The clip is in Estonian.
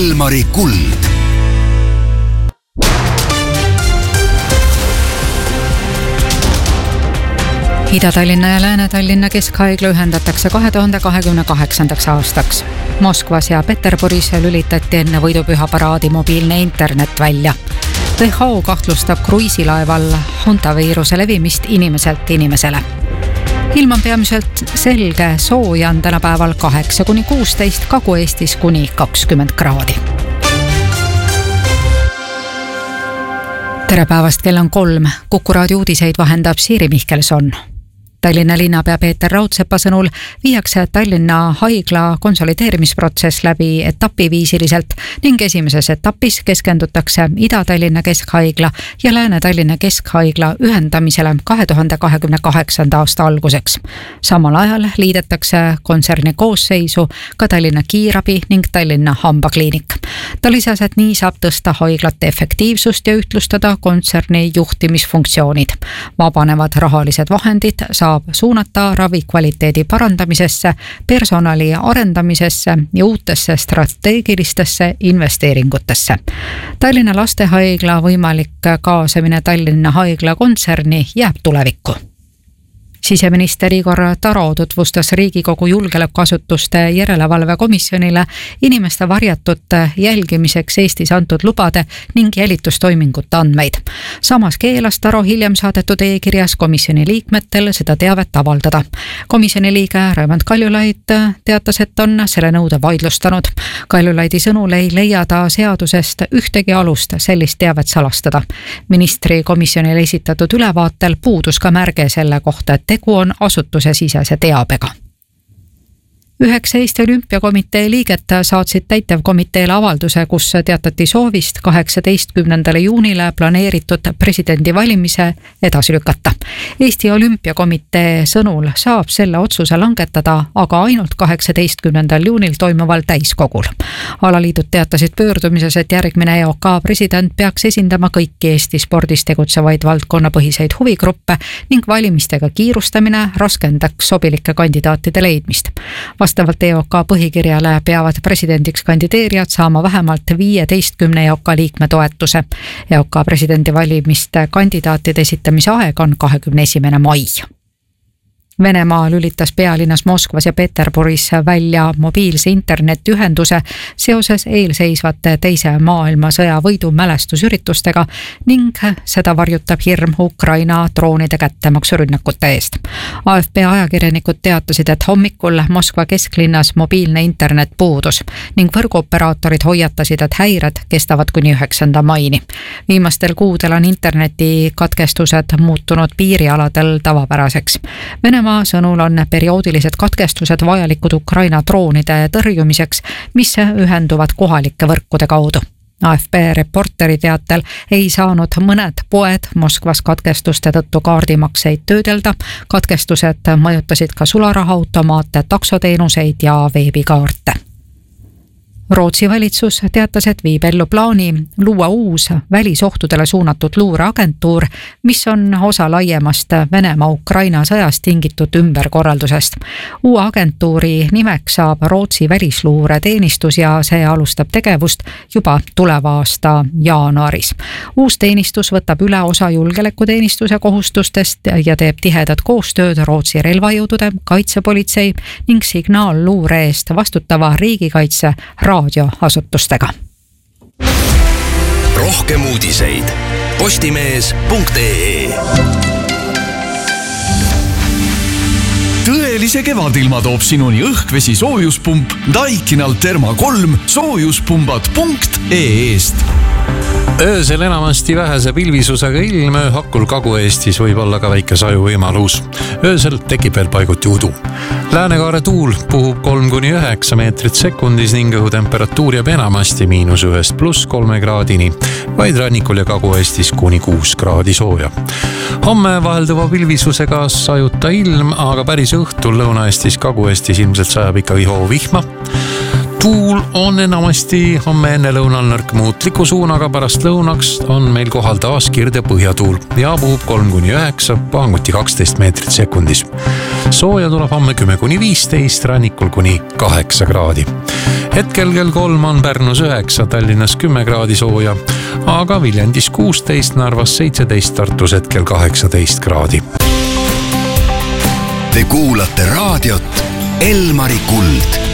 Elmari kuld. Ida-Tallinna ja Lääne-Tallinna keskhaigla ühendatakse 2028. aastaks. Moskvas ja Peterburis lülitati enne võidupühaparaadi mobiilne internet välja. WHO kahtlustab kruiisilaeval huntaviiruse levimist inimeselt inimesele. Ilm on peamiselt selge, sooja on tänapäeval 8–16, Kagu-Eestis kuni 20 kraadi. Tere päevast, kell on 3. Kuku raadio uudiseid vahendab Siiri Mihkelson. Tallinna linnapea Peeter Raudsepa sõnul viiakse Tallinna haigla konsolideerimisprotsess läbi etapiviisiliselt ning esimeses etapis keskendutakse Ida-Tallinna keskhaigla ja Lääne-Tallinna keskhaigla ühendamisele 2028. aasta alguseks. Samal ajal liidetakse kontserni koosseisu ka Tallinna kiirabi ning Tallinna hambakliinik. Ta lisas, et nii saab tõsta haiglate efektiivsust ja ühtlustada kontserni juhtimisfunktsioonid. Vabanevad rahalised vahendid saab suunata ravikvaliteedi parandamisesse, personali arendamisesse ja uutesse strateegilistesse investeeringutesse. Tallinna lastehaigla võimalik kaasamine Tallinna haigla kontserni jääb tulevikku. Siseminister Igor Taro tutvustas Riigikogu julgeolekuasutuste järelevalvekomisjonile inimeste varjatud jälgimiseks Eestis antud lubade ning jälitustoimingute andmeid. Samas keelas Taro hiljem saadetud e-kirjas komisjoni liikmetel seda teavet avaldada. Komisjoni liige Raimond Kaljulaid teatas, et on selle nõude vaidlustanud. Kaljulaidi sõnul ei leia ta seadusest ühtegi alust sellist teavet salastada. Ministri komisjonile esitatud ülevaatel puudus ka märge selle kohta, et tegu on asutuse sisese teabega. 9 Eesti Olümpiakomitee liiget saatsid täitevkomiteele avalduse, kus teatati soovist 18. juunile planeeritud presidendivalimise edasi lükata. Eesti Olümpiakomitee sõnul saab selle otsuse langetada aga ainult 18. juunil toimuval täiskogul. Alaliidud teatasid pöördumises, et järgmine EOK president peaks esindama kõiki Eesti spordis tegutsevaid valdkonnapõhiseid huvigruppe ning valimistega kiirustamine raskendaks sobilike kandidaatide leidmist. Vastavalt EOK põhikirjale peavad presidendiks kandideerijad saama vähemalt 15 EOK liikme toetuse. EOK presidendivalimiste kandidaatide esitamise aeg on 21. mai. Venemaa lülitas pealinnas Moskvas ja Peterburis välja mobiilse internetiühenduse seoses eelseisvate teise maailmasõja võidu mälestusüritustega ning seda varjutab hirm Ukraina droonide kättemaksurünnakute eest. AFP ajakirjanikud teatasid, et hommikul Moskva kesklinnas mobiilne internet puudus ning võrguoperaatorid hoiatasid, et häired kestavad kuni 9. maini. Viimastel kuudel on internetikatkestused muutunud piirialadel tavapäraseks. Venemaa sõnul on perioodilised katkestused vajalikud Ukraina droonide tõrjumiseks, mis ühenduvad kohalike võrkude kaudu. AFP reporteri teatel ei saanud mõned poed Moskvas katkestuste tõttu kaardimakseid töödelda. Katkestused mõjutasid ka sularahaautomaate, taksoteenuseid ja veebikaarte. Rootsi valitsus teatas, et viib ellu plaani luua uus välisohtudele suunatud luureagentuur, mis on osa laiemast Venemaa-Ukraina sõjast tingitud ümberkorraldusest. Uue agentuuri nimeks saab Rootsi välisluureteenistus ja see alustab tegevust juba tuleva aasta jaanuaris. Uus teenistus võtab üle osa julgeolekuteenistuse kohustustest ja teeb tihedat koostööd Rootsi relvajõudude, kaitsepolitsei ning signaalluure eest vastutava riigikaitse raadioasutustega. Rohkem uudiseid postimees.ee. Tõelise kevadilma toob sinuni õhkvesi soojuspump Daikinal Therma 3 soojuspumbad.ee-st. Öösel enamasti vähese pilvisusega ilm, ööhakul Kagu-Eestis võib olla ka väike sajuvõimalus. Öösel tekib veel paiguti udu. Läänekaare tuul puhub 3–9 meetrit sekundis ning õhutemperatuur jääb enamasti -1 + 3 kraadini, vaid rannikul ja Kagu-Eestis kuni 6 kraadi sooja. Homme vahelduva pilvisusega sajuta ilm, aga päris õhtul Lõuna-Eestis, Kagu-Eestis ilmselt sajab ikkagi hoovihma. Tuul on enamasti homme enne lõunal nõrk muutliku suunaga, pärast lõunaks on meil kohal taas kirde põhjatuul ja puhub 3–9, pahanguti 12 meetrit sekundis. Sooja tuleb homme 10–15, rannikul kuni 8 kraadi. hetkel kell 3 on Pärnus 9, Tallinnas 10 kraadi sooja, aga Viljandis 16, Narvas 17, Tartus hetkel 18 kraadi. Te kuulate raadiot Elmari Kuld.